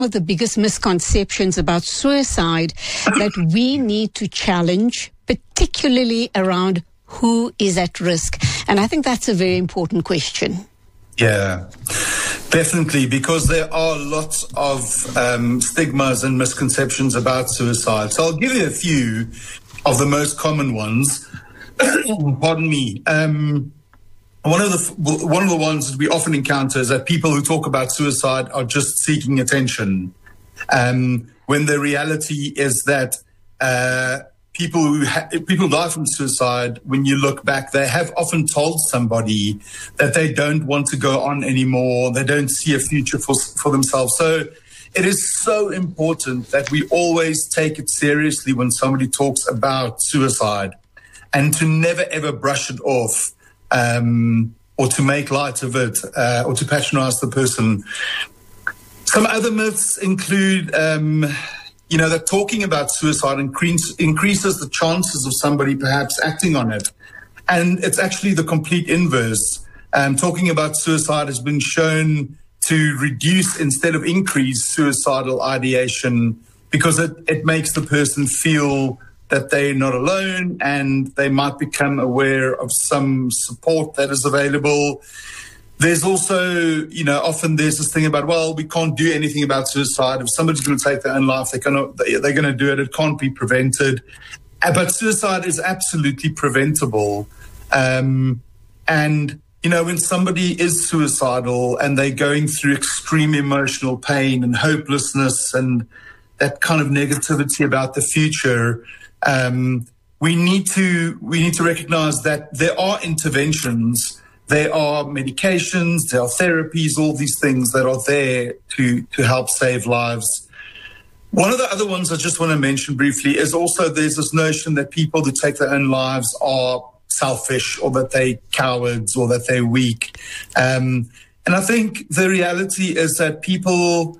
of the biggest misconceptions about suicide that we need to challenge, particularly around who is at risk. And I think that's a very important question. Yeah, definitely, because there are lots of stigmas and misconceptions about suicide. So I'll give you a few of the most common ones. Pardon me. One of the ones that we often encounter is that people who talk about suicide are just seeking attention, when the reality is that people die from suicide. When you look back, they have often told somebody that they don't want to go on anymore. They don't see a future for themselves. So it is so important that we always take it seriously when somebody talks about suicide, and to never ever brush it off, or to make light of it, or to patronize the person. Some other myths include, that talking about suicide increases the chances of somebody perhaps acting on it. And it's actually the complete inverse. Talking about suicide has been shown to reduce instead of increase suicidal ideation, because it makes the person feel that they're not alone, and they might become aware of some support that is available. There's also, often there's this thing about, well, we can't do anything about suicide. If somebody's going to take their own life, they're going to do it. It can't be prevented. But suicide is absolutely preventable. And, when somebody is suicidal and they're going through extreme emotional pain and hopelessness and that kind of negativity about the future, we need to recognize that there are interventions, there are medications, there are therapies, all these things that are there to help save lives. One of the other ones I just want to mention briefly is also there's this notion that people who take their own lives are selfish, or that they're cowards, or that they're weak. And I think the reality is that people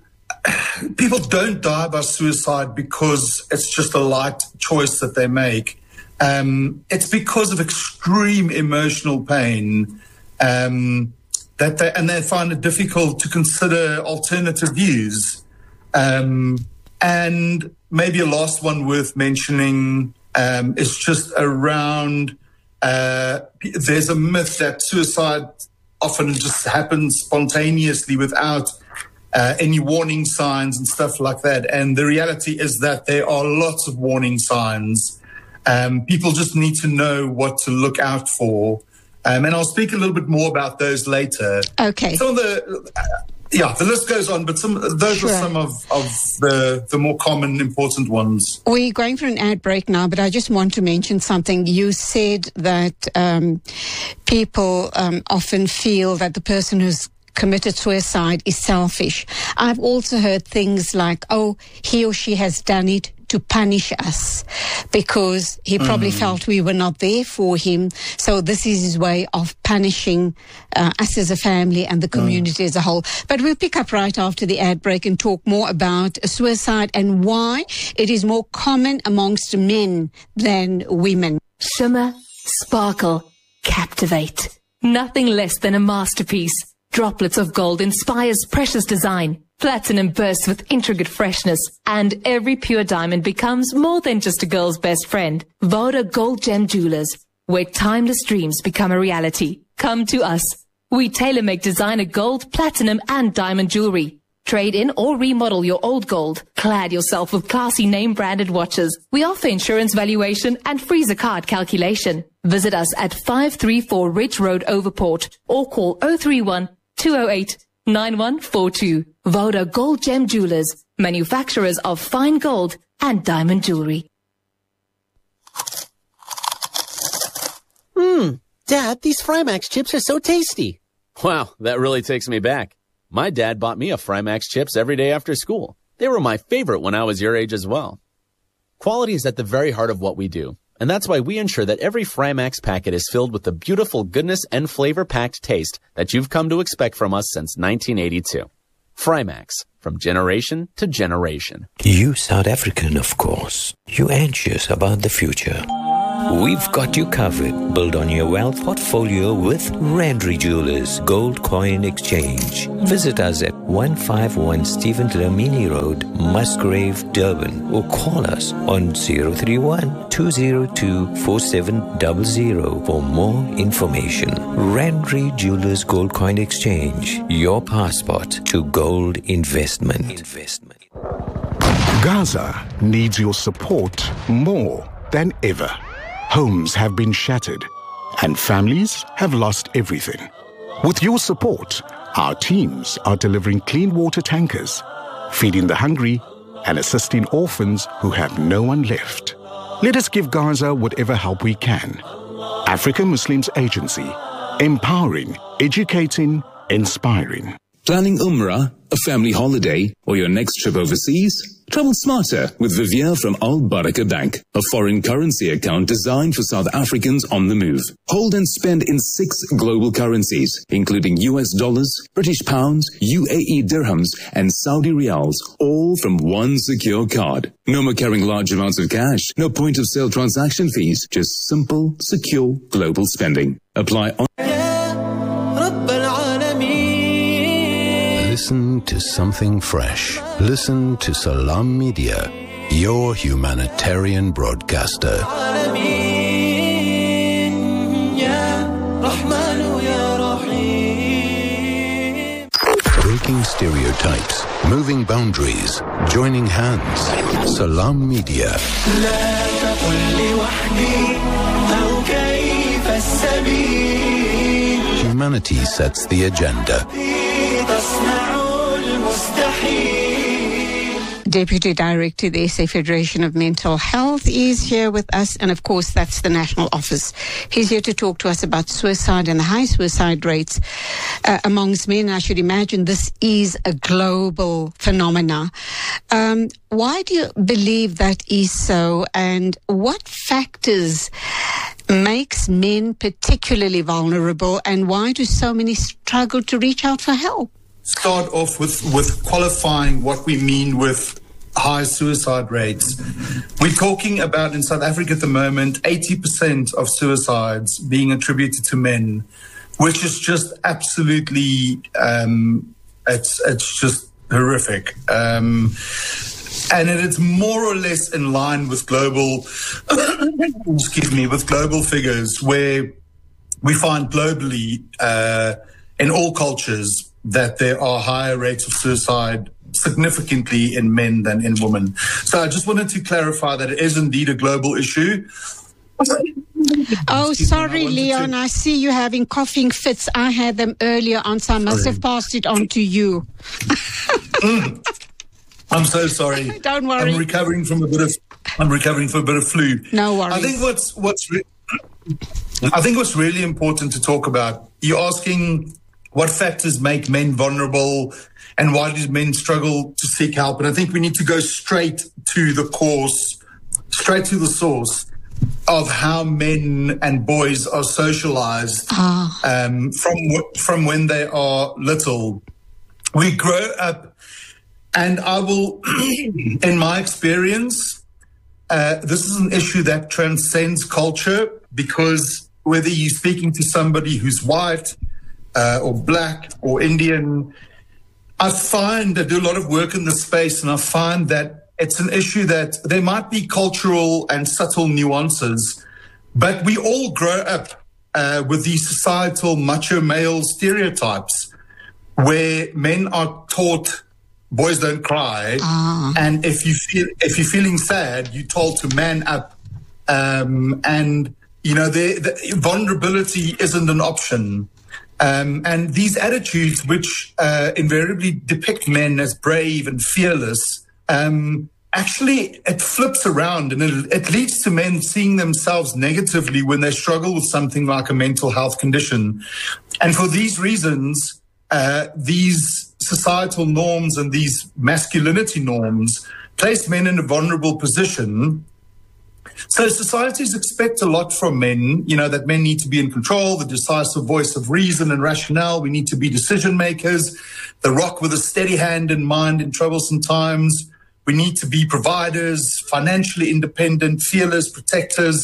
don't die by suicide because it's just a light choice that they make. It's because of extreme emotional pain, that they find it difficult to consider alternative views. And maybe a last one worth mentioning is just around, there's a myth that suicide often just happens spontaneously without any warning signs and stuff like that. And the reality is that there are lots of warning signs. People just need to know what to look out for. And I'll speak a little bit more about those later. Okay. Some of the list goes on, but those are some of the more common, important ones. We're going for an ad break now, but I just want to mention something. You said that people often feel that the person who's committed suicide is selfish. I've also heard things like, oh, he or she has done it to punish us because he probably felt we were not there for him. So this is his way of punishing us as a family and the community as a whole. But we'll pick up right after the ad break and talk more about suicide and why it is more common amongst men than women. Shimmer, sparkle, captivate. Nothing less than a masterpiece. Droplets of gold inspires precious design. Platinum bursts with intricate freshness, and every pure diamond becomes more than just a girl's best friend. Voda Gold Gem Jewelers, where timeless dreams become a reality. Come to us. We tailor-make designer gold, platinum, and diamond jewelry. Trade in or remodel your old gold. Clad yourself with classy name-branded watches. We offer insurance valuation and freezer card calculation. Visit us at 534 Ridge Road, Overport, or call 031-208-9142. Voda Gold Gem Jewelers, manufacturers of fine gold and diamond jewelry. Dad, these Frymax chips are so tasty. Wow, that really takes me back. My dad bought me a Frymax chips every day after school. They were my favorite when I was your age as well. Quality is at the very heart of what we do, and that's why we ensure that every Frymax packet is filled with the beautiful goodness and flavor-packed taste that you've come to expect from us since 1982. Frymax, from generation to generation. You South African, of course. You anxious about the future. We've got you covered. Build on your wealth portfolio with Randry Jewelers Gold Coin Exchange. Visit us at 151 Stephen Dlamini Road, Musgrave, Durban, or call us on 031-202-4700 for more information. Randry Jewelers Gold Coin Exchange, your passport to gold investment. Gaza needs your support more than ever. Homes have been shattered and families have lost everything. With your support, our teams are delivering clean water tankers, feeding the hungry and assisting orphans who have no one left. Let us give Gaza whatever help we can. African Muslims Agency, empowering, educating, inspiring. Planning Umrah, a family holiday, or your next trip overseas? Travel smarter with Vivier from Al Baraka Bank, a foreign currency account designed for South Africans on the move. Hold and spend in 6 global currencies, including US dollars, British pounds, UAE dirhams, and Saudi riyals, all from one secure card. No more carrying large amounts of cash, no point of sale transaction fees, just simple, secure global spending. Apply on. Listen to something fresh. Listen to Salam Media, your humanitarian broadcaster. Breaking stereotypes, moving boundaries, joining hands. Salam Media. Humanity sets the agenda. Deputy Director of the SA Federation of Mental Health is here with us, and of course that's the national office. He's here to talk to us about suicide and the high suicide rates amongst men. I should imagine this is a global phenomena. Why do you believe that is so, and what factors makes men particularly vulnerable, and why do so many struggle to reach out for help? Start off with qualifying what we mean with high suicide rates. We're talking about in South Africa at the moment 80% of suicides being attributed to men, which is just absolutely it's just horrific. And it's more or less in line with global with global figures, where we find globally in all cultures that there are higher rates of suicide significantly in men than in women. So I just wanted to clarify that it is indeed a global issue. Oh, sorry, Leon. I see you having coughing fits. I had them earlier on, so I must have passed it on to you. I'm so sorry. Don't worry. I'm recovering from a bit of flu. No worries. I think what's really important to talk about, you're asking what factors make men vulnerable and why do men struggle to seek help? And I think we need to go straight to the source of how men and boys are socialized from when they are little. We grow up, and I will, in my experience, this is an issue that transcends culture, because whether you're speaking to somebody who's white, or black or Indian, I do a lot of work in this space, and I find that it's an issue that there might be cultural and subtle nuances, but we all grow up with these societal macho male stereotypes where men are taught boys don't cry, and if you're feeling sad, you're told to man up, and the vulnerability isn't an option. And these attitudes, which invariably depict men as brave and fearless, actually it flips around, and it leads to men seeing themselves negatively when they struggle with something like a mental health condition. And for these reasons, these societal norms and these masculinity norms place men in a vulnerable position. So societies expect a lot from men, that men need to be in control, the decisive voice of reason and rationale. We need to be decision makers, the rock with a steady hand and mind in troublesome times. We need to be providers, financially independent, fearless, protectors,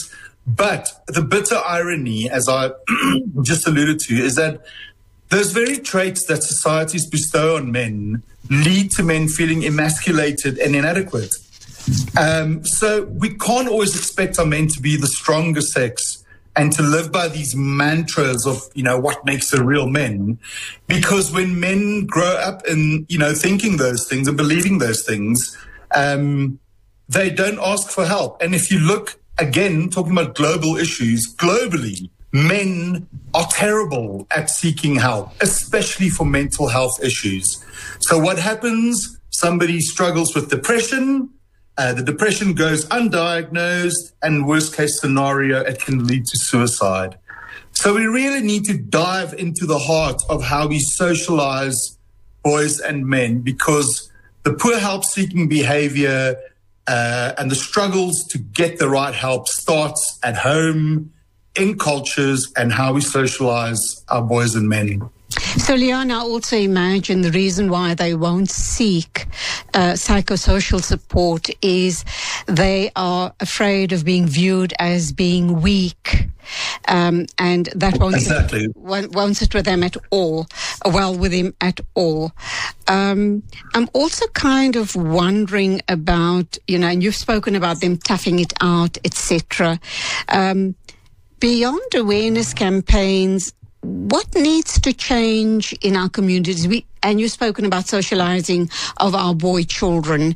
But the bitter irony, as I just alluded to, is that those very traits that societies bestow on men lead to men feeling emasculated and inadequate. So we can't always expect our men to be the stronger sex and to live by these mantras of, what makes a real men. Because when men grow up in, thinking those things and believing those things, they don't ask for help. And if you look, again, talking about global issues, globally, men are terrible at seeking help, especially for mental health issues. So what happens? Somebody struggles with depression. The depression goes undiagnosed, and worst case scenario, it can lead to suicide. So we really need to dive into the heart of how we socialize boys and men, because the poor help-seeking behavior and the struggles to get the right help starts at home, in cultures, and how we socialize our boys and men. So, Leon, I also imagine the reason why they won't seek psychosocial support is they are afraid of being viewed as being weak. And that won't sit with them at all, with him at all. I'm also kind of wondering about, and you've spoken about them toughing it out, etc. Beyond awareness campaigns, what needs to change in our communities? And you've spoken about socializing of our boy children.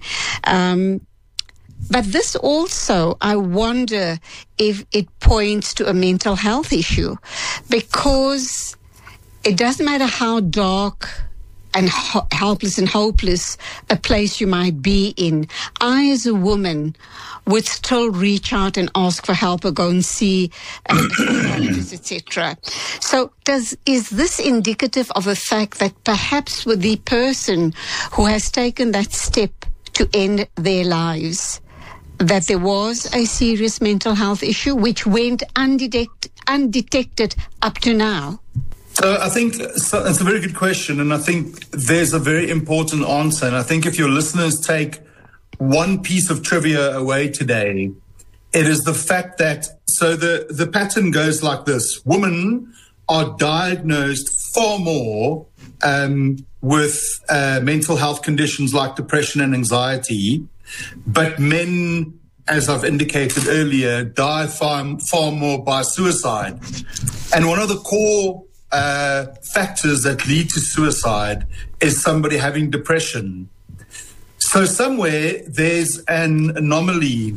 But this also, I wonder if it points to a mental health issue, because it doesn't matter how dark and helpless and hopeless a place you might be in. I, as a woman, would still reach out and ask for help or go and see psychologists, etc. So is this indicative of the fact that perhaps with the person who has taken that step to end their lives, that there was a serious mental health issue which went undetected up to now? So I think it's a very good question, and I think there's a very important answer. And I think if your listeners take one piece of trivia away today, it is the fact that, so the pattern goes like this. Women are diagnosed far more with mental health conditions like depression and anxiety, but men, as I've indicated earlier, die far more by suicide. And one of the core factors that lead to suicide is somebody having depression. So somewhere there's an anomaly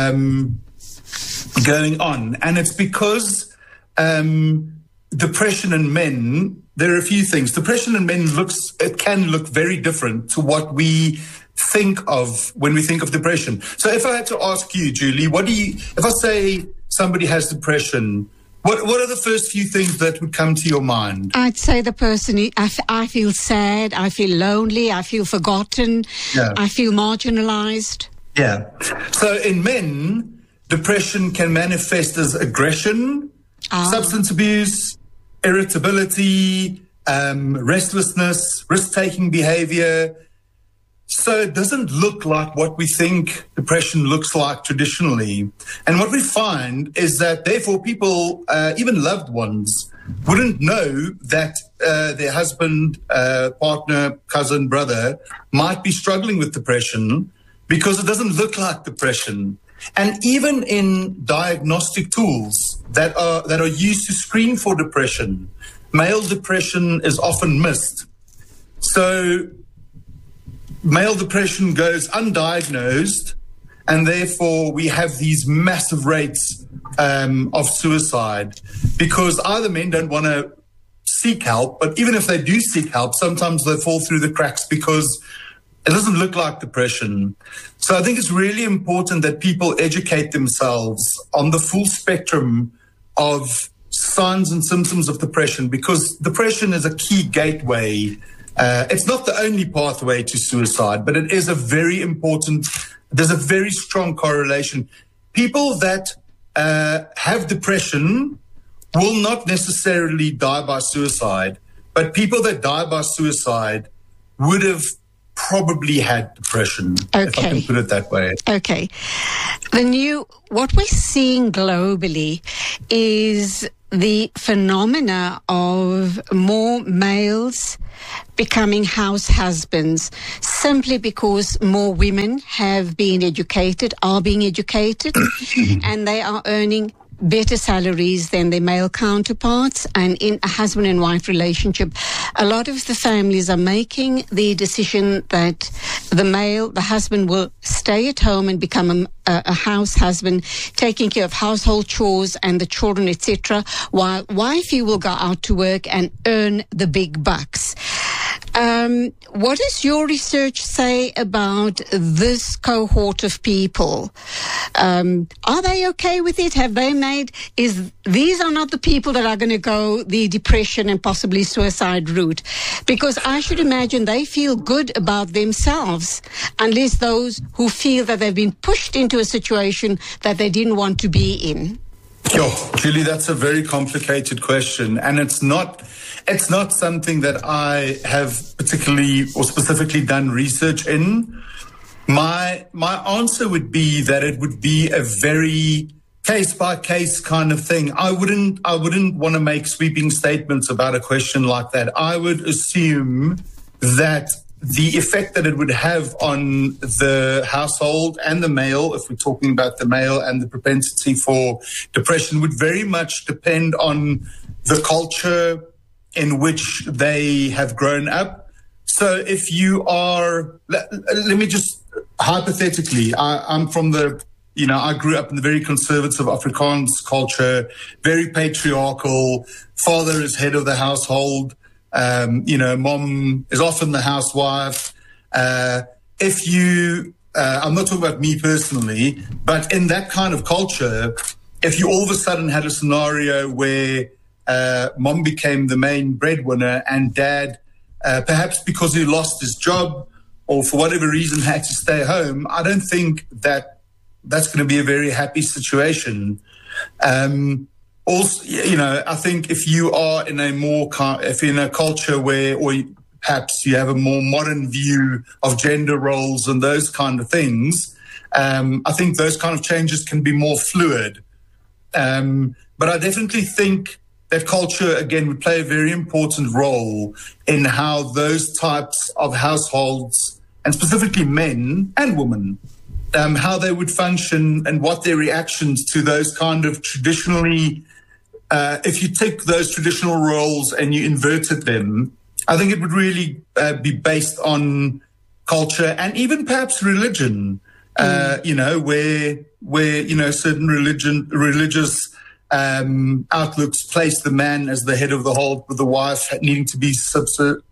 going on, and it's because depression in men, there are a few things. Depression in men can look very different to what we think of when we think of depression. So if I had to ask you, Julie, if I say somebody has depression, what are the first few things that would come to your mind? I'd say the person, I feel sad, I feel lonely, I feel forgotten, I feel marginalized. Yeah. So in men, depression can manifest as aggression, substance abuse, irritability, restlessness, risk-taking behavior. So it doesn't look like what we think depression looks like traditionally. And what we find is that, therefore, people, even loved ones, wouldn't know that their husband, partner, cousin, brother might be struggling with depression because it doesn't look like depression. And even in diagnostic tools that are used to screen for depression, male depression is often missed. So male depression goes undiagnosed, and therefore we have these massive rates of suicide, because either men don't want to seek help, but even if they do seek help, sometimes they fall through the cracks because it doesn't look like depression. So I think it's really important that people educate themselves on the full spectrum of signs and symptoms of depression, because depression is a key gateway. It's not the only pathway to suicide, but it is there's a very strong correlation. People that have depression will not necessarily die by suicide, but people that die by suicide would have probably had depression, if I can put it that way. Okay. What we're seeing globally is the phenomena of more males becoming house husbands simply because more women have been educated, are being educated, and they are earning better salaries than their male counterparts. And in a husband and wife relationship, a lot of the families are making the decision that the husband will stay at home and become a house husband, taking care of household chores and the children, etc., while wifey will go out to work and earn the big bucks. What does your research say about this cohort of people? Are they okay with it? Have they these are not the people that are going to go the depression and possibly suicide route? Because I should imagine they feel good about themselves, unless those who feel that they've been pushed into a situation that they didn't want to be in. Julie, that's a very complicated question, and it's not something that I have particularly or specifically done research in. My answer would be that it would be a very case by case kind of thing. I wouldn't want to make sweeping statements about a question like that. I would assume that the effect that it would have on the household and the male, if we're talking about the male and the propensity for depression, would very much depend on the culture in which they have grown up. So if you are, let me just hypothetically, I'm from I grew up in the very conservative Afrikaans culture, very patriarchal. Father is head of the household. Mom is often the housewife. I'm not talking about me personally, but in that kind of culture, if you all of a sudden had a scenario where mom became the main breadwinner and dad, perhaps because he lost his job or for whatever reason had to stay home, I don't think that that's going to be a very happy situation. Also, I think if you are in if you're in a culture where, or perhaps you have a more modern view of gender roles and those kind of things, I think those kind of changes can be more fluid. But I definitely think that culture, again, would play a very important role in how those types of households, and specifically men and women, how they would function and what their reactions to those kind of traditionally, if you take those traditional roles and you inverted them, I think it would really be based on culture and even perhaps religion, where certain religious outlooks place the man as the head of the whole, with the wife needing to be subservient.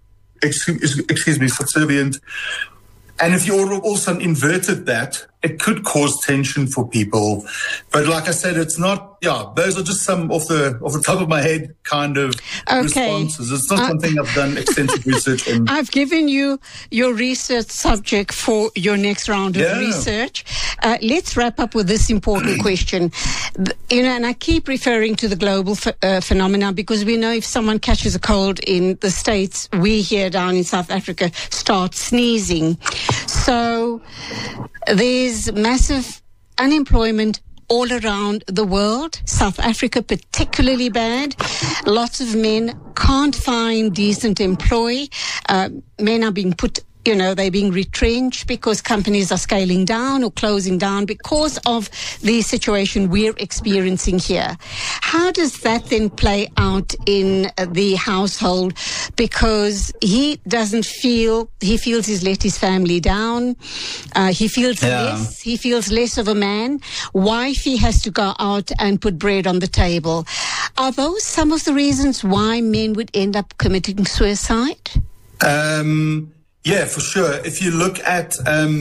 And if you all of a sudden inverted that, it could cause tension for people. But like I said, it's not, those are just some off the top of my head kind of responses. It's not something I've done extensive research in. I've given you your research subject for your next round of research. Let's wrap up with this important question. And I keep referring to the global phenomena because we know if someone catches a cold in the States, we here down in South Africa start sneezing. So there's massive unemployment all around the world. South Africa particularly bad. Lots of men can't find decent employ. Men are being put, they're being retrenched because companies are scaling down or closing down because of the situation we're experiencing here. How does that then play out in the household? Because he feels he's let his family down. He feels less of a man. Wifey has to go out and put bread on the table. Are those some of the reasons why men would end up committing suicide? Yeah, for sure. If you look at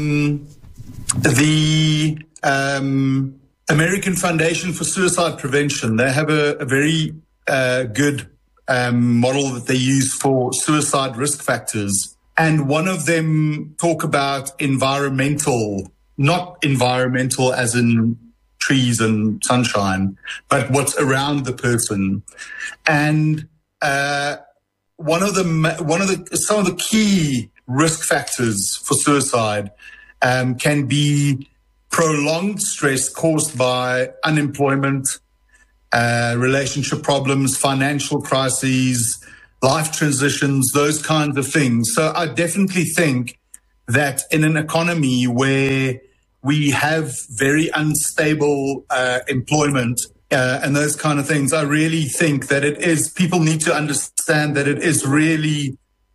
the American Foundation for Suicide Prevention, they have a very good model that they use for suicide risk factors. And one of them talk about environmental, not environmental as in trees and sunshine, but what's around the person. And some of the key risk factors for suicide can be prolonged stress caused by unemployment, relationship problems, financial crises, life transitions, those kinds of things. So I definitely think that in an economy where we have very unstable employment and those kind of things, I really think that people need to understand that it is really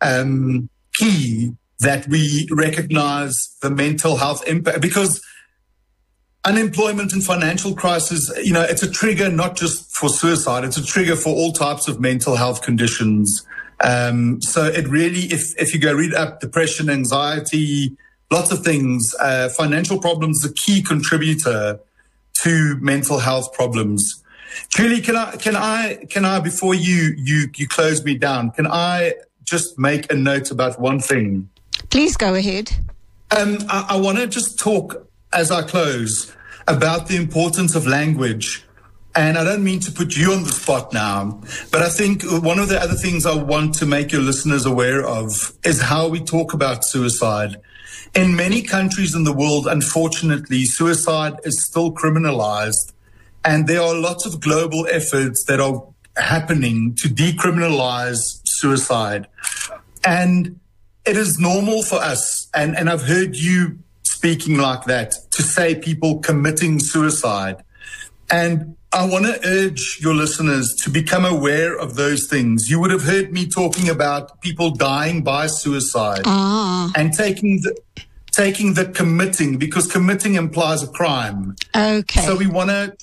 key that we recognize the mental health impact, because unemployment and financial crisis, it's a trigger not just for suicide, it's a trigger for all types of mental health conditions. So it really, if you go read up depression, anxiety, lots of things, financial problems is a key contributor to mental health problems. Julie, can I before you close me down, can I just make a note about one thing? Please go ahead. I want to just talk as I close about the importance of language. And I don't mean to put you on the spot now, but I think one of the other things I want to make your listeners aware of is how we talk about suicide. In many countries in the world, unfortunately, suicide is still criminalized. And there are lots of global efforts that are happening to decriminalize suicide. And it is normal for us, and I've heard you speaking like that, to say people committing suicide. And I want to urge your listeners to become aware of those things. You would have heard me talking about people dying by suicide and taking the committing, because committing implies a crime. Okay. So we want to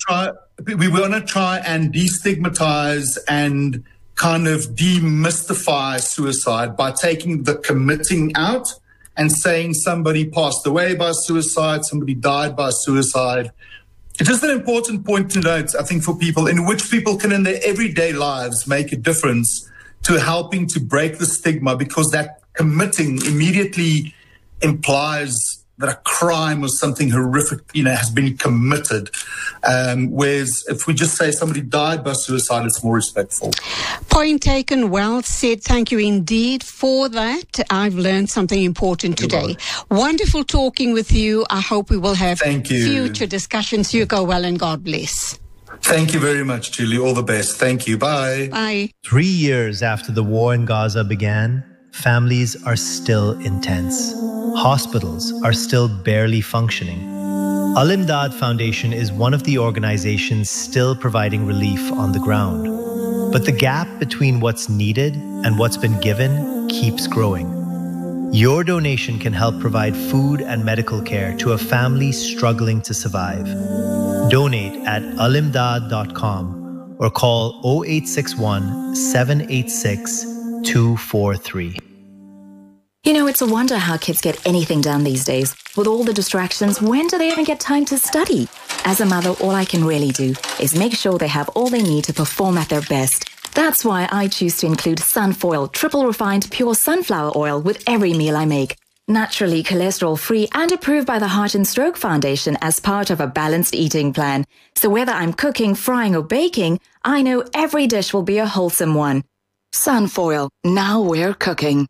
try and destigmatize and kind of demystify suicide by taking the committing out and saying somebody passed away by suicide, somebody died by suicide. It's just an important point to note, I think, for people, in which people can in their everyday lives make a difference to helping to break the stigma, because that committing immediately implies that a crime or something horrific, has been committed. Whereas if we just say somebody died by suicide, it's more respectful. Point taken, well said. Thank you indeed for that. I've learned something important today. Wonderful talking with you. I hope we will have future discussions. You go well and God bless. Thank you very much, Julie. All the best. Thank you. Bye. Bye. 3 years after the war in Gaza began, families are still intense. Hospitals are still barely functioning. Al-Imdad Foundation is one of the organizations still providing relief on the ground. But the gap between what's needed and what's been given keeps growing. Your donation can help provide food and medical care to a family struggling to survive. Donate at alimdad.com or call 0861 786 243. It's a wonder how kids get anything done these days. With all the distractions, when do they even get time to study? As a mother, all I can really do is make sure they have all they need to perform at their best. That's why I choose to include Sunfoil, triple refined pure sunflower oil with every meal I make. Naturally cholesterol-free and approved by the Heart and Stroke Foundation as part of a balanced eating plan. So whether I'm cooking, frying or baking, I know every dish will be a wholesome one. Sunfoil, now we're cooking.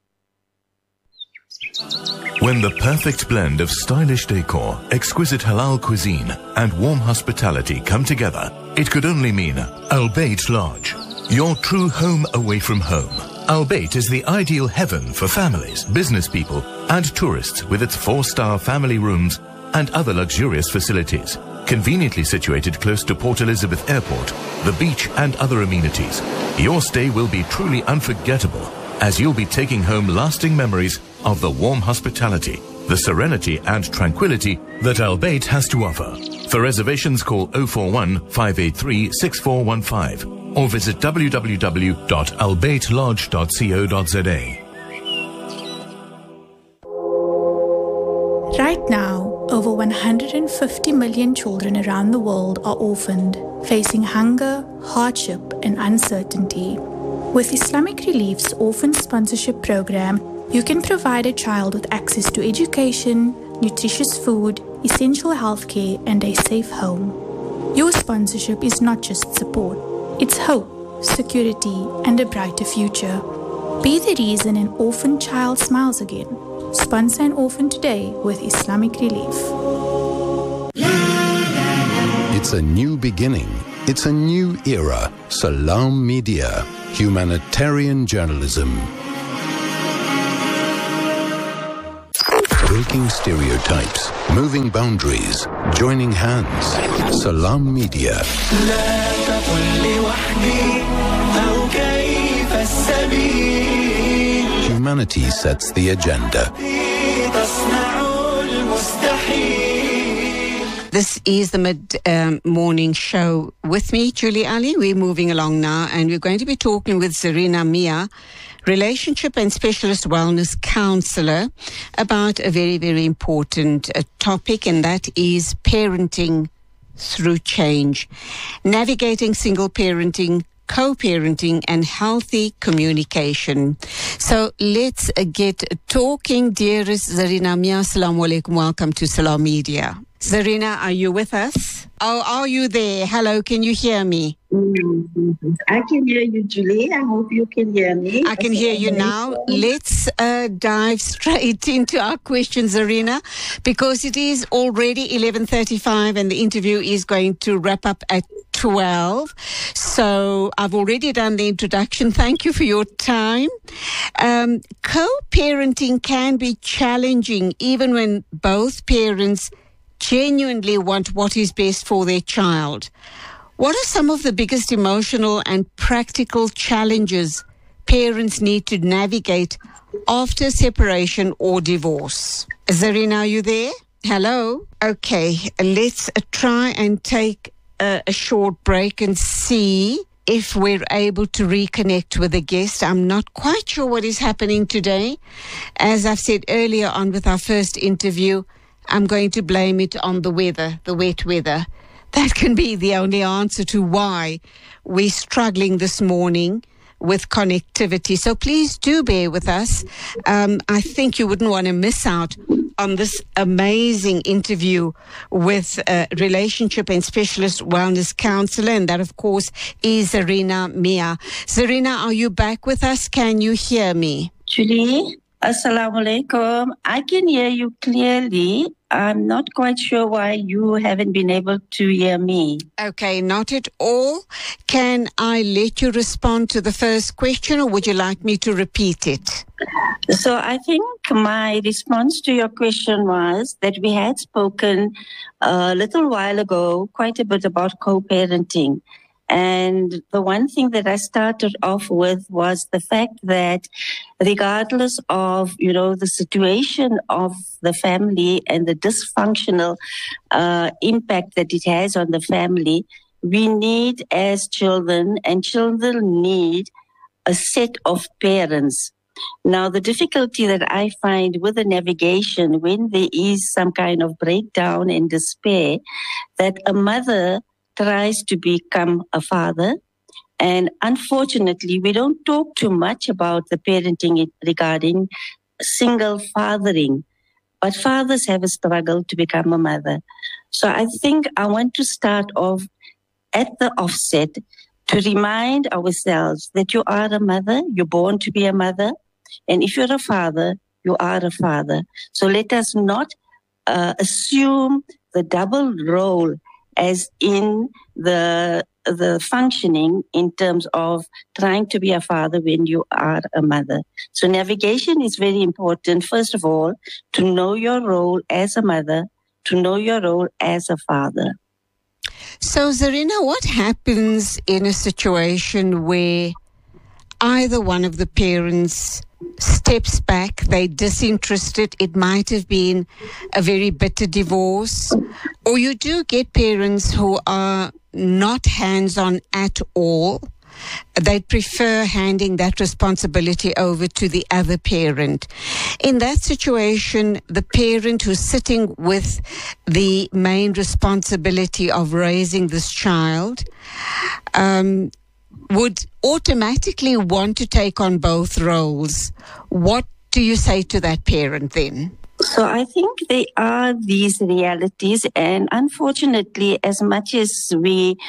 When the perfect blend of stylish decor, exquisite halal cuisine, and warm hospitality come together, it could only mean Al Bayt Lodge, your true home away from home. Al Bayt is the ideal heaven for families, business people, and tourists, with its 4-star family rooms and other luxurious facilities. Conveniently situated close to Port Elizabeth Airport, the beach, and other amenities, your stay will be truly unforgettable, as you'll be taking home lasting memories of the warm hospitality, the serenity and tranquility that Al Bayt has to offer. For reservations, call 041 583 6415 or visit www.albaytlodge.co.za. Right now, over 150 million children around the world are orphaned, facing hunger, hardship, and uncertainty. With Islamic Relief's Orphan Sponsorship Program, you can provide a child with access to education, nutritious food, essential healthcare, and a safe home. Your sponsorship is not just support, it's hope, security, and a brighter future. Be the reason an orphan child smiles again. Sponsor an orphan today with Islamic Relief. It's a new beginning. It's a new era. Salam Media. Humanitarian journalism. Breaking stereotypes. Moving boundaries. Joining hands. Salam Media. Humanity sets the agenda. This is the mid-morning show. With me, Julie Ali. We're moving along now, and we're going to be talking with Zarina Mia, relationship and specialist wellness counselor, about a very, very important topic, and that is parenting through change, navigating single parenting, co-parenting and healthy communication. So let's get talking. Dearest Zarina Mia, assalamu alaikum. Welcome to Salam Media. Zarina, are you with us? Oh, are you there? Hello, can you hear me? I can hear you, Julie. I hope you can hear me. I can hear you now. Let's dive straight into our questions, Zarina, because it is already 11:35 and the interview is going to wrap up at 12. So I've already done the introduction. Thank you for your time. Co-parenting can be challenging even when both parents genuinely want what is best for their child. What are some of the biggest emotional and practical challenges parents need to navigate after separation or divorce? Zarina, are you there? Hello? Okay, let's try and take a short break and see if we're able to reconnect with the guest. I'm not quite sure what is happening today. As I've said earlier on with our first interview, I'm going to blame it on the weather, the wet weather. That can be the only answer to why we're struggling this morning with connectivity. So please do bear with us. I think you wouldn't want to miss out on this amazing interview with a relationship and specialist wellness counselor, and that, of course, is Zarina Mia. Zarina, are you back with us? Can you hear me? Julie, assalamu alaikum. I can hear you clearly. I'm not quite sure why you haven't been able to hear me. Okay, not at all. Can I let you respond to the first question, or would you like me to repeat it? So I think my response to your question was that we had spoken a little while ago quite a bit about co-parenting. And the one thing that I started off with was the fact that regardless of, the situation of the family and the dysfunctional impact that it has on the family, we need as children, and children need a set of parents. Now, the difficulty that I find with the navigation when there is some kind of breakdown and despair, that a mother tries to become a father. And unfortunately, we don't talk too much about the parenting regarding single fathering. But fathers have a struggle to become a mother. So I think I want to start off at the offset to remind ourselves that you are a mother, you're born to be a mother. And if you're a father, you are a father. So let us not assume the double role as in the functioning in terms of trying to be a father when you are a mother. So navigation is very important, first of all, to know your role as a mother, to know your role as a father. So, Zarina, what happens in a situation where either one of the parents steps back, they're disinterested, it might have been a very bitter divorce, or you do get parents who are not hands-on at all. They'd prefer handing that responsibility over to the other parent. In that situation, the parent who's sitting with the main responsibility of raising this child would automatically want to take on both roles. What do you say to that parent then? So I think there are these realities, and unfortunately, as much as we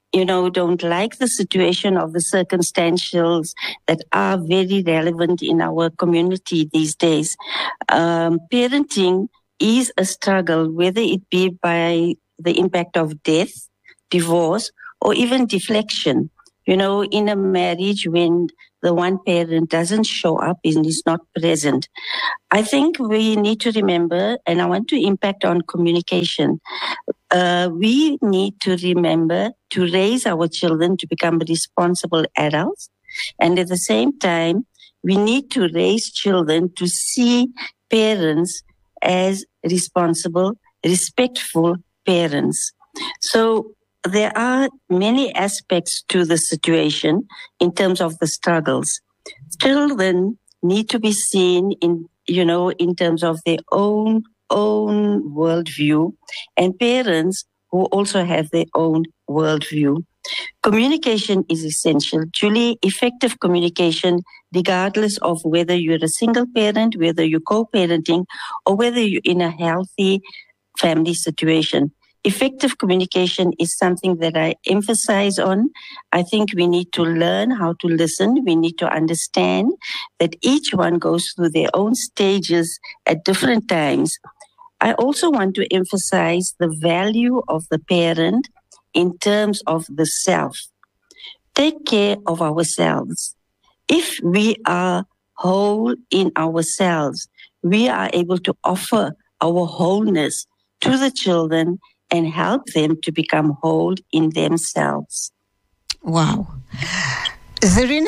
don't like the situation of the circumstantials that are very relevant in our community these days. Parenting is a struggle, whether it be by the impact of death, divorce, or even deflection. In a marriage when the one parent doesn't show up and is not present. I think we need to remember, and I want to impact on communication. We need to remember to raise our children to become responsible adults. And at the same time, we need to raise children to see parents as responsible, respectful parents. So there are many aspects to the situation in terms of the struggles. Children need to be seen in terms of their own worldview, and parents who also have their own worldview. Communication is essential. Julie, effective communication, regardless of whether you're a single parent, whether you're co-parenting, or whether you're in a healthy family situation. Effective communication is something that I emphasize on. I think we need to learn how to listen. We need to understand that each one goes through their own stages at different times. I also want to emphasize the value of the parent in terms of the self. Take care of ourselves. If we are whole in ourselves, we are able to offer our wholeness to the children and help them to become whole in themselves. Wow. Zarina,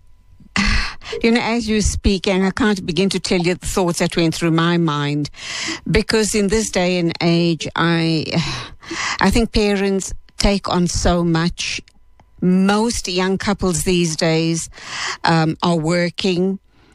as you speak, and I can't begin to tell you the thoughts that went through my mind, because in this day and age, I think parents take on so much. Most young couples these days are working.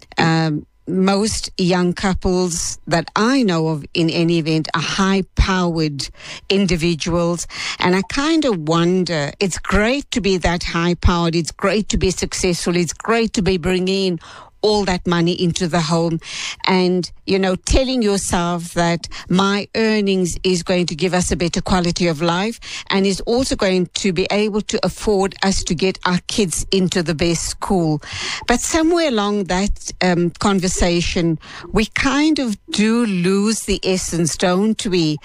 Most young couples that I know of in any event are high-powered individuals. And I kind of wonder, it's great to be that high-powered. It's great to be successful. It's great to be bringing in all that money into the home and, telling yourself that my earnings is going to give us a better quality of life and is also going to be able to afford us to get our kids into the best school. But somewhere along that conversation, we kind of do lose the essence, don't we,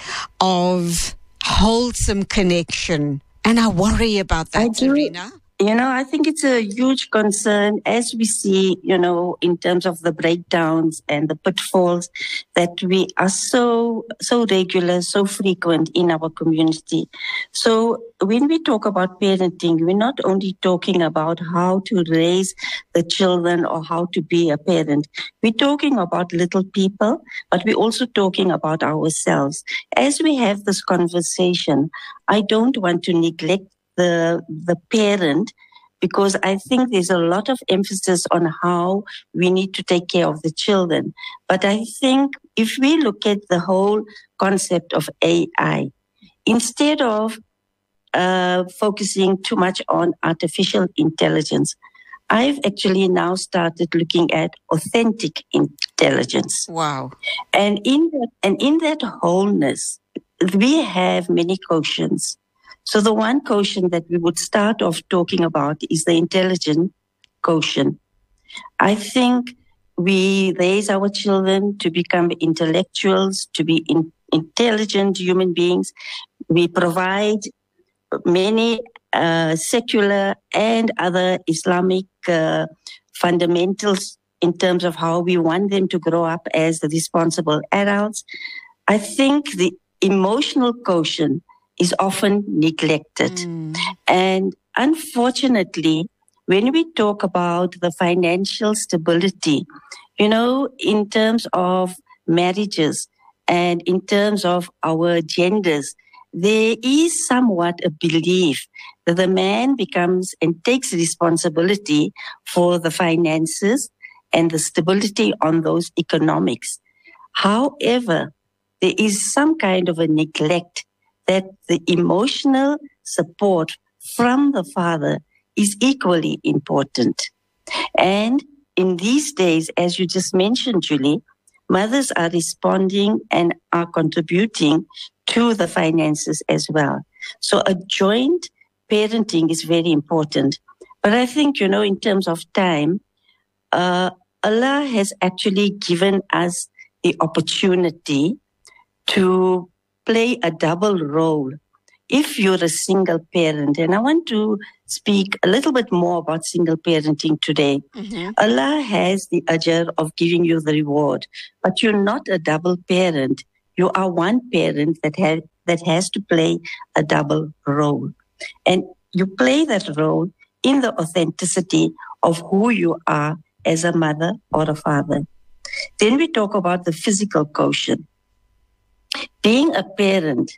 of wholesome connection. And I worry about that, Zarina. I think it's a huge concern as we see, in terms of the breakdowns and the pitfalls that we are so regular, so frequent in our community. So when we talk about parenting, we're not only talking about how to raise the children or how to be a parent. We're talking about little people, but we're also talking about ourselves. As we have this conversation, I don't want to neglect the parent, because I think there's a lot of emphasis on how we need to take care of the children. But I think if we look at the whole concept of AI, instead of focusing too much on artificial intelligence, I've actually now started looking at authentic intelligence. Wow. And in that wholeness, we have many quotients. So the one quotient that we would start off talking about is the intelligent quotient. I think we raise our children to become intellectuals, to be intelligent human beings. We provide many secular and other Islamic fundamentals in terms of how we want them to grow up as the responsible adults. I think the emotional quotient is often neglected. And unfortunately, when we talk about the financial stability, in terms of marriages and in terms of our genders, there is somewhat a belief that the man becomes and takes responsibility for the finances and the stability on those economics. However, there is some kind of a neglect that the emotional support from the father is equally important. And in these days, as you just mentioned, Julie, mothers are responding and are contributing to the finances as well. So a joint parenting is very important. But I think, in terms of time, Allah has actually given us the opportunity to play a double role if you're a single parent. And I want to speak a little bit more about single parenting today. Mm-hmm. Allah has the ajr of giving you the reward, but you're not a double parent. You are one parent that has to play a double role. And you play that role in the authenticity of who you are as a mother or a father. Then we talk about the physical quotient. Being a parent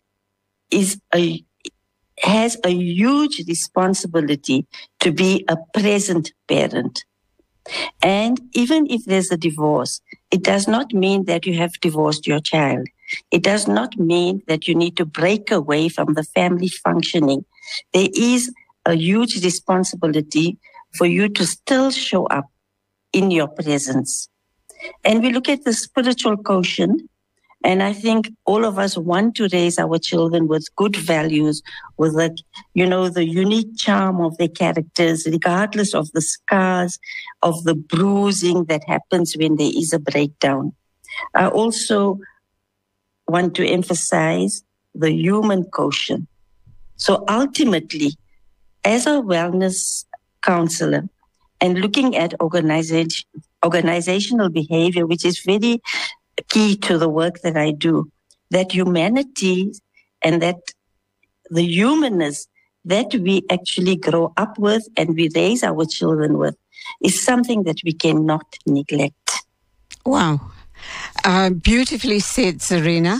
has a huge responsibility to be a present parent. And even if there's a divorce, it does not mean that you have divorced your child. It does not mean that you need to break away from the family functioning. There is a huge responsibility for you to still show up in your presence. And we look at the spiritual quotient, and I think all of us want to raise our children with good values, with the unique charm of their characters, regardless of the scars, of the bruising that happens when there is a breakdown. I also want to emphasize the human quotient. So ultimately, as a wellness counselor and looking at organizational behavior, which is very key to the work that I do, that humanity and that the humanness that we actually grow up with and we raise our children with is something that we cannot neglect. Wow. Beautifully said, Zarina.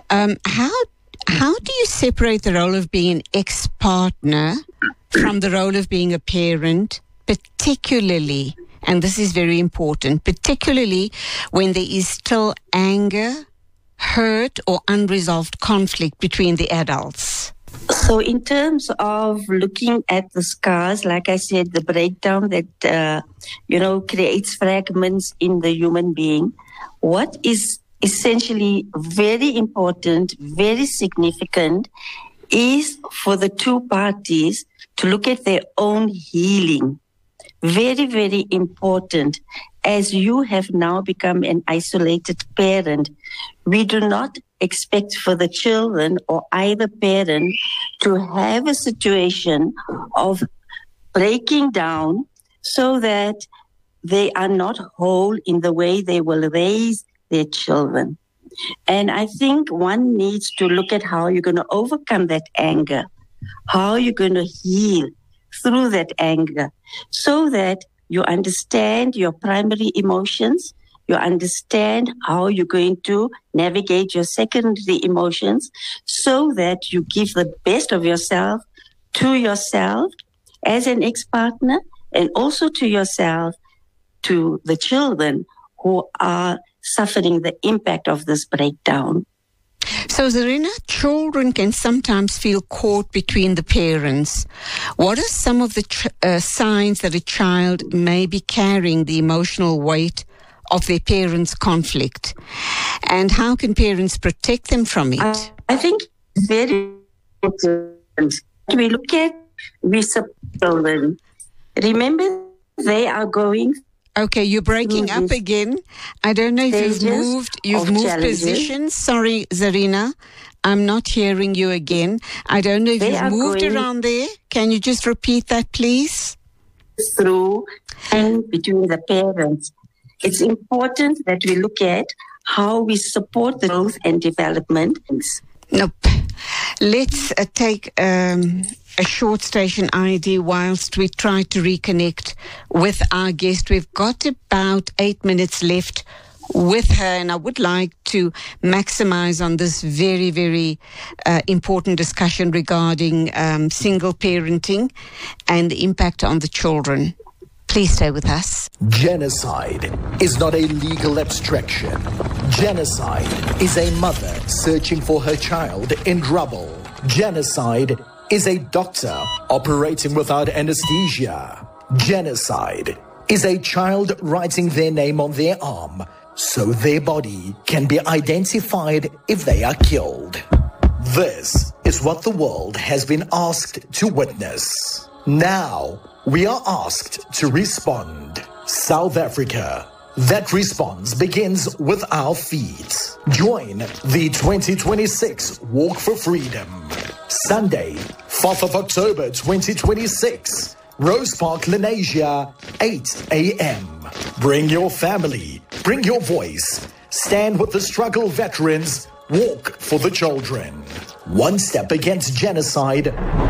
How do you separate the role of being an ex-partner from the role of being a parent, particularly, and this is very important, particularly when there is still anger, hurt, or unresolved conflict between the adults? So in terms of looking at the scars, like I said, the breakdown that, creates fragments in the human being, what is essentially very important, very significant, is for the two parties to look at their own healing. Very, very important. As you have now become an isolated parent, we do not expect for the children or either parent to have a situation of breaking down so that they are not whole in the way they will raise their children. And I think one needs to look at how you're going to overcome that anger, how you're going to heal through that anger, so that you understand your primary emotions, you understand how you're going to navigate your secondary emotions, so that you give the best of yourself to yourself as an ex-partner, and also to yourself, to the children who are suffering the impact of this breakdown. So, Zarina, children can sometimes feel caught between the parents. What are some of the signs that a child may be carrying the emotional weight of their parents' conflict? And how can parents protect them from it? I think it's very important. We look at support children. Remember, they are going. Okay, you're breaking up again. I don't know if you've moved positions. Sorry, Zarina, I'm not hearing you again. I don't know if you've moved around there. Can you just repeat that, please? Through and between the parents. It's important that we look at how we support the growth and development. Nope. Let's take a short station ID whilst we try to reconnect with our guest. We've got about 8 minutes left with her, and I would like to maximize on this very, very important discussion regarding single parenting and the impact on the children. Please stay with us. Genocide is not a legal abstraction. Genocide is a mother searching for her child in trouble. Genocide is a doctor operating without anesthesia. Genocide is a child writing their name on their arm so their body can be identified if they are killed. This is what the world has been asked to witness. Now, we are asked to respond. South Africa. That response begins with our feet. Join the 2026 Walk for Freedom. Sunday, 4th of October 2026. Rose Park, Lenasia, 8 a.m. Bring your family. Bring your voice. Stand with the struggle veterans. Walk for the children. One step against genocide.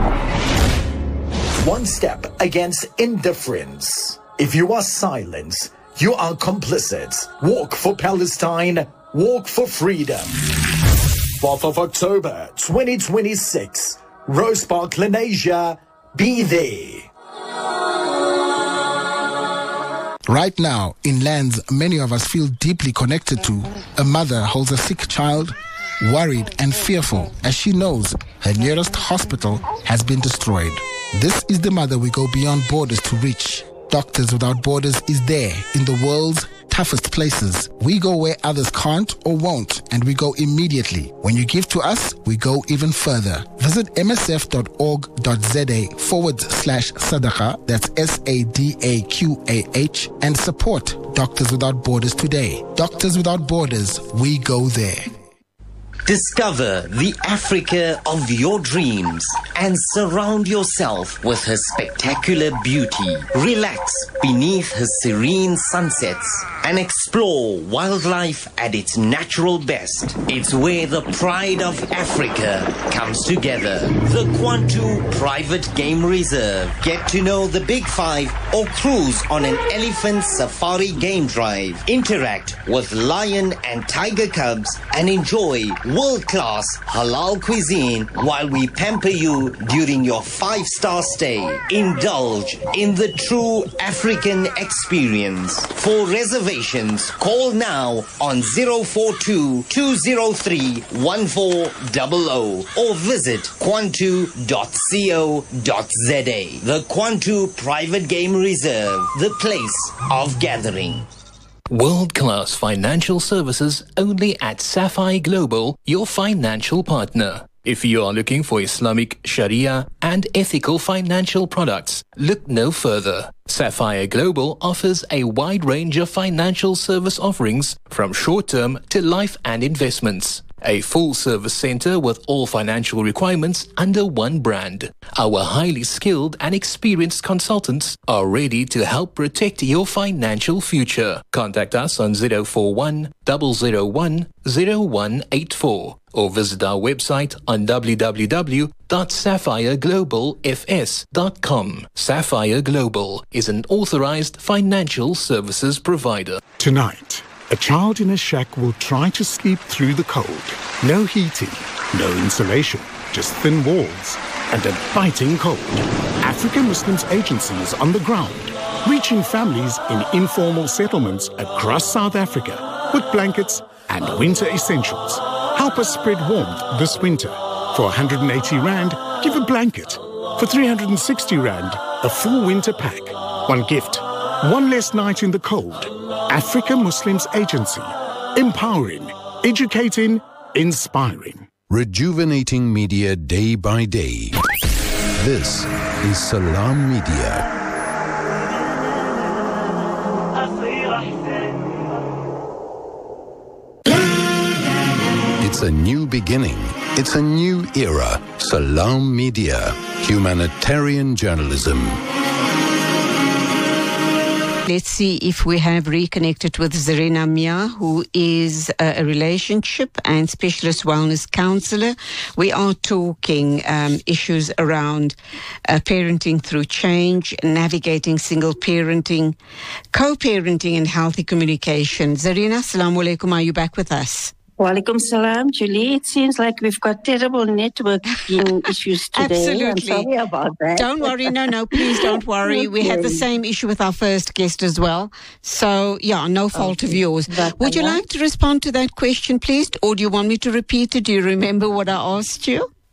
One step against indifference. If you are silent, you are complicit. Walk for Palestine. Walk for freedom. 4th of October 2026. Rose Park, Lenasia. Be there. Right now, in lands many of us feel deeply connected to, a mother holds a sick child, worried and fearful as she knows her nearest hospital has been destroyed. This is the mother we go beyond borders to reach. Doctors Without Borders is there in the world's toughest places. We go where others can't or won't, and we go immediately. When you give to us, we go even further. Visit msf.org.za/sadaqa, that's SADAQAH, and support Doctors Without Borders today. Doctors Without Borders, we go there. Discover the Africa of your dreams and surround yourself with her spectacular beauty. Relax beneath her serene sunsets and explore wildlife at its natural best. It's where the pride of Africa comes together. The Kwantu Private Game Reserve. Get to know the Big Five or cruise on an elephant safari game drive. Interact with lion and tiger cubs and enjoy world-class halal cuisine while we pamper you during your 5-star stay. Indulge in the true African experience. For reservations, call now on 042-203-1400 or visit kwantu.co.za. The Kwantu Private Game Reserve, the place of gathering. World-class financial services only at Sapphire Global, your financial partner. If you are looking for Islamic, Sharia and ethical financial products, look no further. Sapphire Global offers a wide range of financial service offerings from short-term to life and investments. A full-service center with all financial requirements under one brand. Our highly skilled and experienced consultants are ready to help protect your financial future. Contact us on 041 001 0184 or visit our website on www.sapphireglobalfs.com. Sapphire Global is an authorized financial services provider. Tonight, a child in a shack will try to sleep through the cold. No heating, no insulation, just thin walls and a biting cold. African Muslims Agency is on the ground, reaching families in informal settlements across South Africa with blankets and winter essentials. Help us spread warmth this winter. For 180 Rand, give a blanket. For 360 Rand, a full winter pack. One gift, one less night in the cold. Africa Muslims Agency. Empowering, educating, inspiring. Rejuvenating media day by day. This is Salam Media. It's a new beginning. It's a new era. Salam Media. Humanitarian journalism. Let's see if we have reconnected with Zarina Mia, who is a relationship and specialist wellness counselor. We are talking issues around parenting through change, navigating single parenting, co-parenting and healthy communication. Zarina, assalamu alaikum. Are you back with us? Walaikum salam, Julie. It seems like we've got terrible networking issues today. Absolutely. I'm sorry about that. Don't worry. No, please don't worry. We had the same issue with our first guest as well. So, yeah, no fault of yours. Would you like to respond to that question, please? Or do you want me to repeat it? Do you remember what I asked you?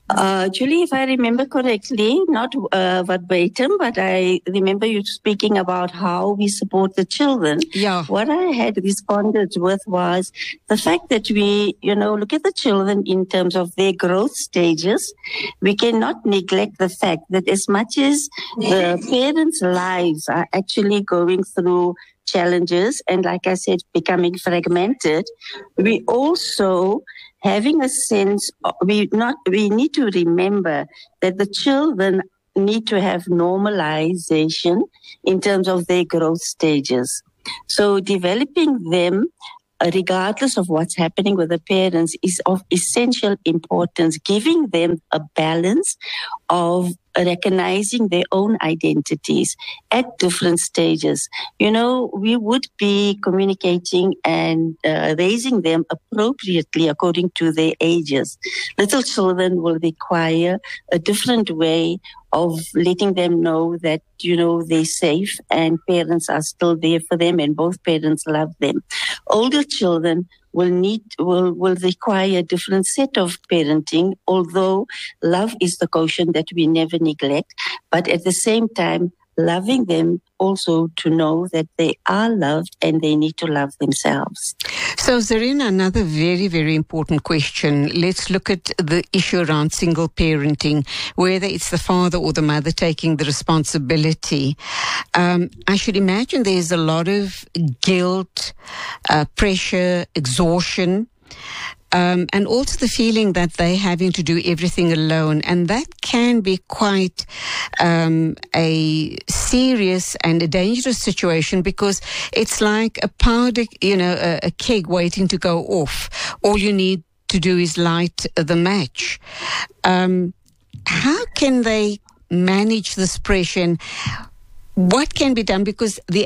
Julie, if I remember correctly, not verbatim, but I remember you speaking about how we support the children. Yeah. What I had responded with was the fact that we, look at the children in terms of their growth stages. We cannot neglect the fact that as much as the parents' lives are actually going through challenges and, like I said, becoming fragmented, we also having a sense, we need to remember that the children need to have normalization in terms of their growth stages. So developing them, regardless of what's happening with the parents, is of essential importance, giving them a balance of recognizing their own identities at different stages. We would be communicating and raising them appropriately according to their ages. Little children will require a different way of letting them know that, they're safe and parents are still there for them and both parents love them. Older children will require a different set of parenting, although love is the quotient that we never neglect, but at the same time, loving them also to know that they are loved and they need to love themselves. So, Zarina, another very, very important question. Let's look at the issue around single parenting, whether it's the father or the mother taking the responsibility. I should imagine there's a lot of guilt, pressure, exhaustion, and also the feeling that they're having to do everything alone. And that can be quite a serious and a dangerous situation, because it's like a powder, a keg waiting to go off. All you need to do is light the match. How can they manage this pressure? And what can be done? Because the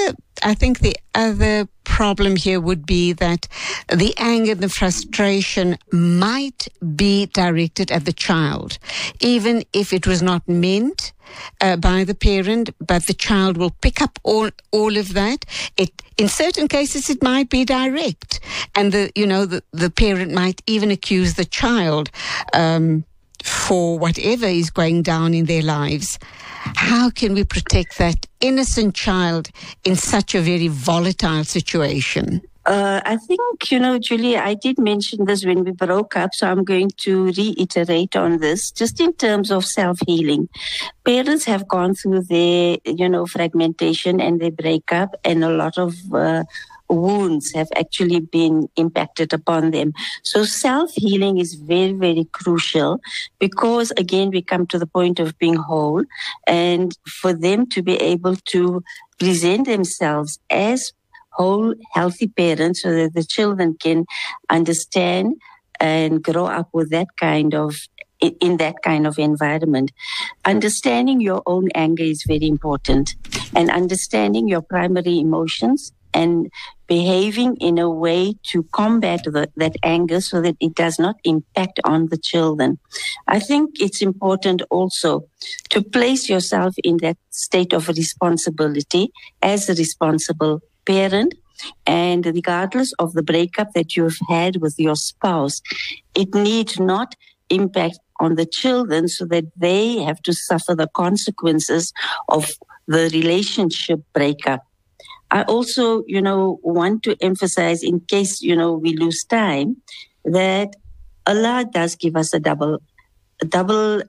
other problem here would be that the anger and the frustration might be directed at the child, even if it was not meant by the parent, but the child will pick up all of that. In certain cases, it might be direct, and the parent might even accuse the child for whatever is going down in their lives. How can we protect that innocent child in such a very volatile situation? I think, Julie, I did mention this when we broke up, so I'm going to reiterate on this, just in terms of self-healing. Parents have gone through their, fragmentation and their breakup, and a lot of wounds have actually been impacted upon them. So self-healing is very, very crucial, because again, we come to the point of being whole, and for them to be able to present themselves as whole, healthy parents, so that the children can understand and grow up with that kind of in that kind of environment. Understanding your own anger is very important, and understanding your primary emotions and behaving in a way to combat that anger so that it does not impact on the children. I think it's important also to place yourself in that state of responsibility as a responsible parent. And regardless of the breakup that you've had with your spouse, it need not impact on the children so that they have to suffer the consequences of the relationship breakup. I also, want to emphasize, in case, we lose time, that Allah does give us a double-leveled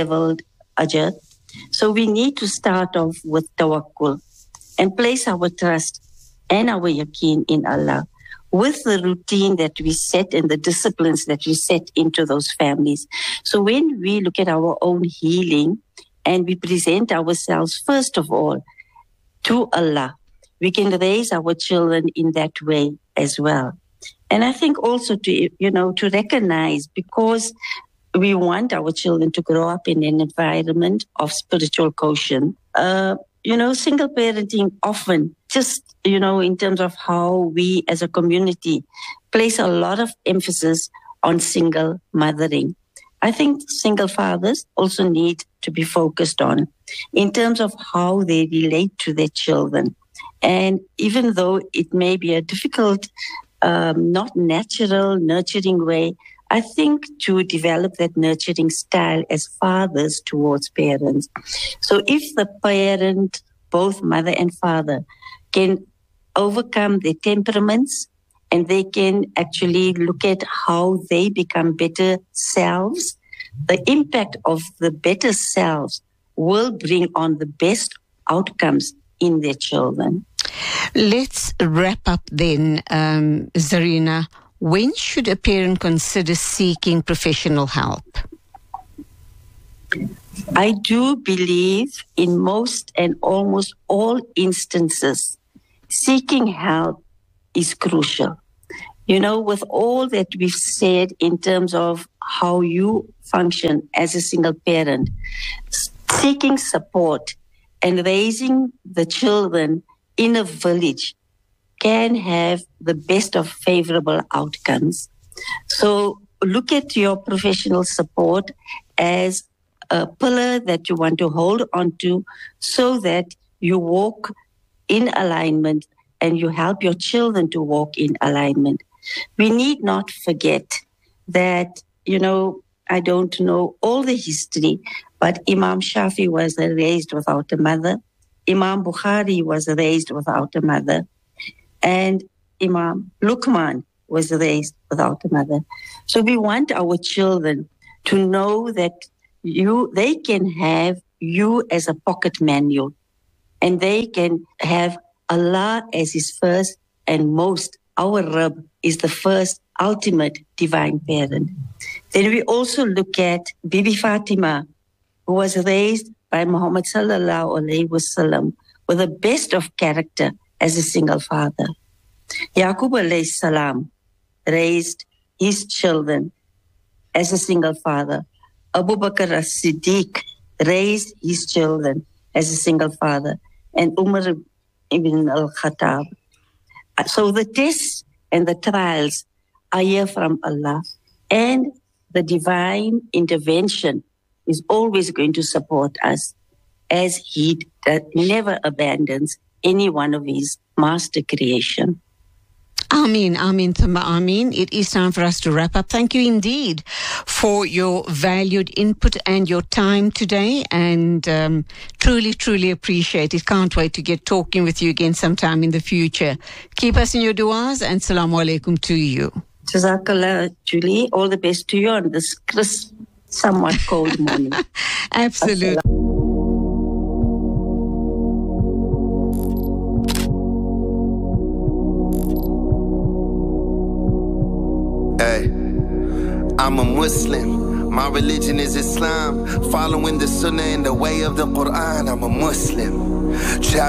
ajr. So we need to start off with tawakkul and place our trust and our yaqeen in Allah with the routine that we set and the disciplines that we set into those families. So when we look at our own healing and we present ourselves, first of all, to Allah, we can raise our children in that way as well. And I think also to recognize, because we want our children to grow up in an environment of spiritual quotient. Single parenting often just, in terms of how we as a community place a lot of emphasis on single mothering. I think single fathers also need to be focused on in terms of how they relate to their children. And even though it may be a difficult, not natural, nurturing way, I think to develop that nurturing style as fathers towards parents. So if the parent, both mother and father, can overcome their temperaments and they can actually look at how they become better selves, the impact of the better selves will bring on the best outcomes in their children. Let's wrap up then, Zarina. When should a parent consider seeking professional help? I do believe in most and almost all instances, seeking help is crucial. You know, with all that we've said in terms of how you function as a single parent, seeking support and raising the children in a village can have the best of favorable outcomes. So look at your professional support as a pillar that you want to hold on to so that you walk in alignment and you help your children to walk in alignment. We need not forget that, you know, I don't know all the history, but Imam Shafi was raised without a mother. Imam Bukhari was raised without a mother. And Imam Luqman was raised without a mother. So we want our children to know that they can have you as a pocket manual, and they can have Allah as his first and most. Our Rabb is the first ultimate divine parent. Then we also look at Bibi Fatima, who was raised by Muhammad sallallahu alaihi wasallam with the best of character as a single father. Yaqub alayhi salam raised his children as a single father. Abu Bakr as-Siddiq raised his children as a single father. And Umar ibn al-Khattab. So the tests and the trials are here from Allah. And the divine intervention is always going to support us, as He never abandons any one of His master creation. Ameen, Ameen, Thumma Ameen. It is time for us to wrap up. Thank you indeed for your valued input and your time today, and truly, truly appreciate it. Can't wait to get talking with you again sometime in the future. Keep us in your du'as, and Assalamu alaikum to you. Jazakallah, Julie. All the best to you on this crisp, somewhat cold morning. Absolutely. Hey, I'm a Muslim. My religion is Islam. Following the Sunnah and the way of the Quran. I'm a Muslim.